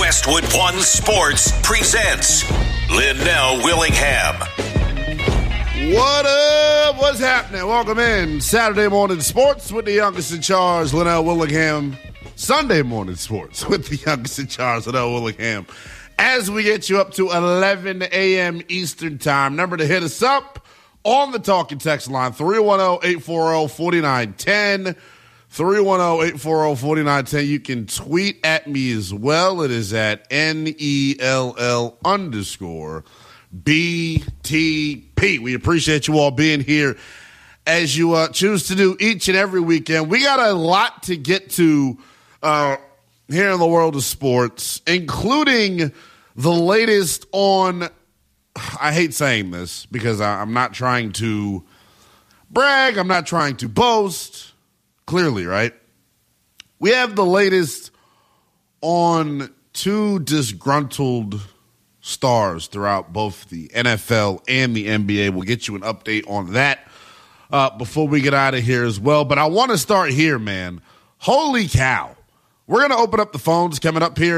Westwood One Sports presents Linnell Willingham. What up? What's happening? Welcome in. Saturday morning sports with the youngest in charge, Linnell Willingham. Sunday morning sports with the youngest in charge, Linnell Willingham. As we get you up to 11 a.m. Eastern time, remember to hit us up on the talking text line, 310-840-4910. 310-840-4910. You can tweet at me as well. It is at NELL_BTP. We appreciate you all being here as you choose to do each and every weekend. We got a lot to get to here in the world of sports, including the latest on, I hate saying this because I'm not trying to brag. I'm not trying to boast. Clearly, right? We have the latest on two disgruntled stars throughout both the NFL and the NBA. We'll get you an update on that before we get out of here as well. But I want to start here, man. Holy cow. We're going to open up the phones coming up here